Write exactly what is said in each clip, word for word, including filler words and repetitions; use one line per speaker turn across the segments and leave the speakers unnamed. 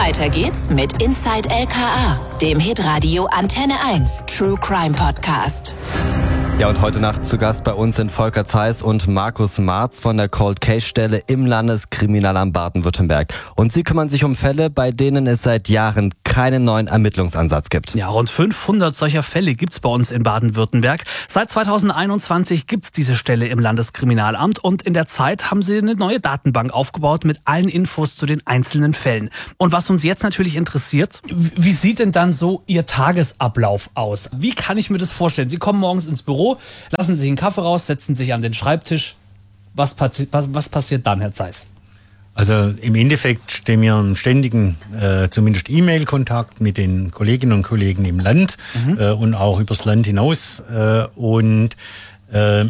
Weiter geht's mit Inside L K A, dem Hitradio Antenne eins True Crime Podcast.
Ja, und heute Nacht zu Gast bei uns sind Volker Zeiss und Markus Marz von der Cold Case Stelle im Landeskriminalamt Baden-Württemberg. Und sie kümmern sich um Fälle, bei denen es seit Jahren keinen neuen Ermittlungsansatz gibt.
Ja, rund fünfhundert solcher Fälle gibt's bei uns in Baden-Württemberg. Seit zweitausendeinundzwanzig gibt's diese Stelle im Landeskriminalamt und in der Zeit haben sie eine neue Datenbank aufgebaut mit allen Infos zu den einzelnen Fällen. Und was uns jetzt natürlich interessiert, wie sieht denn dann so Ihr Tagesablauf aus? Wie kann ich mir das vorstellen? Sie kommen morgens ins Büro, lassen sich einen Kaffee raus, setzen sich an den Schreibtisch. Was, passi- was, was passiert dann, Herr Zeiss?
Also im Endeffekt stehen wir im ständigen, äh, zumindest E-Mail-Kontakt mit den Kolleginnen und Kollegen im Land mhm. äh, und auch übers Land hinaus. Äh, und äh,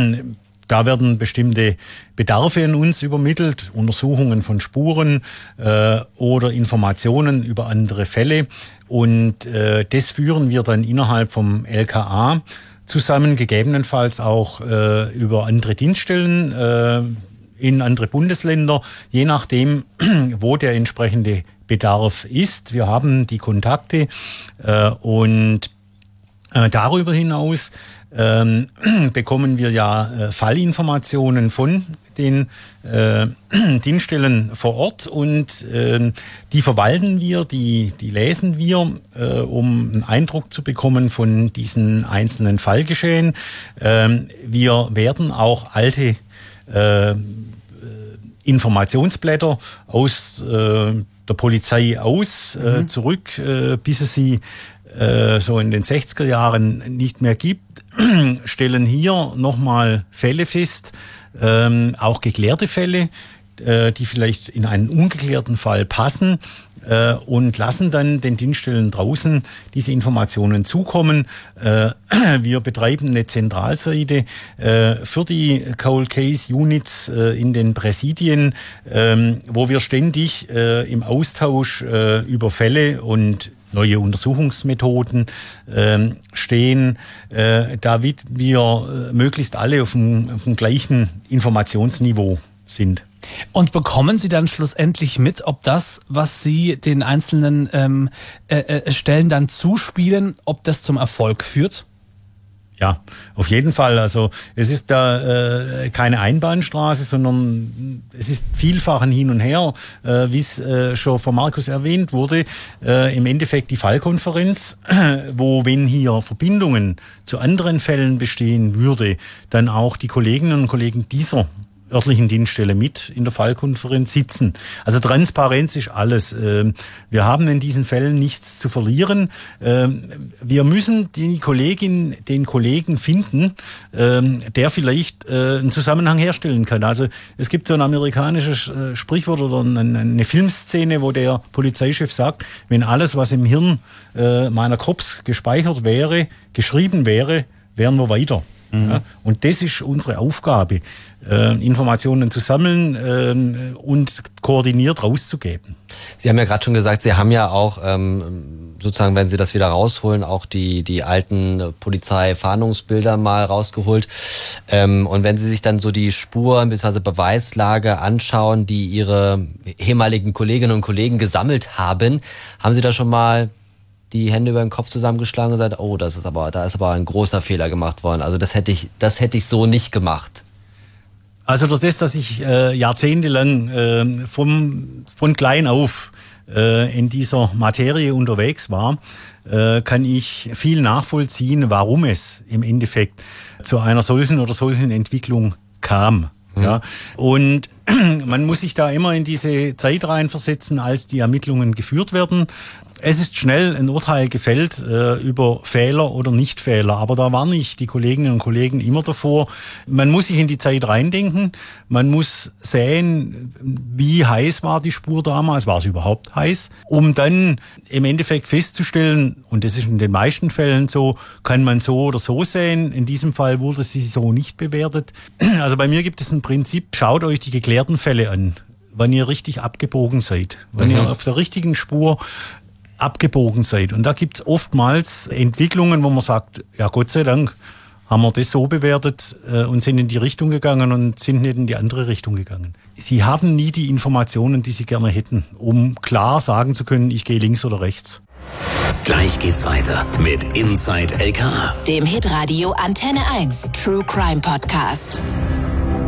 da werden bestimmte Bedarfe an uns übermittelt, Untersuchungen von Spuren äh, oder Informationen über andere Fälle. Und äh, das führen wir dann innerhalb vom L K A zusammen, gegebenenfalls auch äh, über andere Dienststellen äh, in andere Bundesländer, je nachdem, wo der entsprechende Bedarf ist. Wir haben die Kontakte äh, und äh, darüber hinaus ähm, bekommen wir ja äh, Fallinformationen von den äh, Dienststellen vor Ort und äh, die verwalten wir, die, die lesen wir, äh, um einen Eindruck zu bekommen von diesen einzelnen Fallgeschehen. Äh, wir werden auch alte äh, Informationsblätter aus äh, der Polizei aus, äh, mhm. zurück, äh, bis es sie äh, so in den sechziger Jahren nicht mehr gibt, stellen hier nochmal Fälle fest, ähm, auch geklärte Fälle, äh, die vielleicht in einen ungeklärten Fall passen, äh, und lassen dann den Dienststellen draußen diese Informationen zukommen. Äh, wir betreiben eine Zentralseite äh, für die Cold Case Units äh, in den Präsidien, äh, wo wir ständig äh, im Austausch äh, über Fälle und neue Untersuchungsmethoden äh, stehen, äh, damit wir äh, möglichst alle auf dem, auf dem gleichen Informationsniveau sind.
Und bekommen Sie dann schlussendlich mit, ob das, was Sie den einzelnen ähm, äh, äh, Stellen dann zuspielen, ob das zum Erfolg führt?
Ja, auf jeden Fall. Also es ist da äh, keine Einbahnstraße, sondern es ist vielfach ein Hin und Her, äh, wie es äh, schon von Markus erwähnt wurde. Äh, im Endeffekt die Fallkonferenz, wo, wenn hier Verbindungen zu anderen Fällen bestehen würde, dann auch die Kolleginnen und Kollegen dieser örtlichen Dienststelle mit in der Fallkonferenz sitzen. Also Transparenz ist alles. Wir haben in diesen Fällen nichts zu verlieren. Wir müssen die Kollegin, den Kollegen finden, der vielleicht einen Zusammenhang herstellen kann. Also es gibt so ein amerikanisches Sprichwort oder eine Filmszene, wo der Polizeichef sagt, wenn alles, was im Hirn meiner Cops gespeichert wäre, geschrieben wäre, wären wir weiter. Mhm. Ja, und das ist unsere Aufgabe, äh, Informationen zu sammeln äh, und koordiniert rauszugeben.
Sie haben ja gerade schon gesagt, Sie haben ja auch, ähm, sozusagen, wenn Sie das wieder rausholen, auch die, die alten Polizeifahndungsbilder mal rausgeholt. Ähm, und wenn Sie sich dann so die Spuren bzw. Beweislage anschauen, die Ihre ehemaligen Kolleginnen und Kollegen gesammelt haben, haben Sie da schon mal die Hände über den Kopf zusammengeschlagen und gesagt, oh, das ist aber, da ist aber ein großer Fehler gemacht worden. Also das hätte ich, das hätte ich so nicht gemacht.
Also durch das, dass ich äh, jahrzehntelang äh, vom, von klein auf äh, in dieser Materie unterwegs war, äh, kann ich viel nachvollziehen, warum es im Endeffekt zu einer solchen oder solchen Entwicklung kam. Mhm. Ja. Und man muss sich da immer in diese Zeit reinversetzen, als die Ermittlungen geführt werden. Es ist schnell ein Urteil gefällt äh, über Fehler oder Nichtfehler, aber da warne ich die Kolleginnen und Kollegen immer davor. Man muss sich in die Zeit reindenken, man muss sehen, wie heiß war die Spur damals, war es überhaupt heiß, um dann im Endeffekt festzustellen, und das ist in den meisten Fällen so, kann man so oder so sehen. In diesem Fall wurde sie so nicht bewertet. Also bei mir gibt es ein Prinzip, schaut euch die geklärten Fälle an, wenn ihr richtig abgebogen seid, wenn mhm. ihr auf der richtigen Spur abgebogen seid. Und da gibt es oftmals Entwicklungen, wo man sagt, ja Gott sei Dank haben wir das so bewertet äh, und sind in die Richtung gegangen und sind nicht in die andere Richtung gegangen. sie haben nie die Informationen, die sie gerne hätten, um klar sagen zu können, ich gehe links oder rechts.
Gleich geht's weiter mit Inside L K A,
dem Hitradio Antenne eins True Crime Podcast.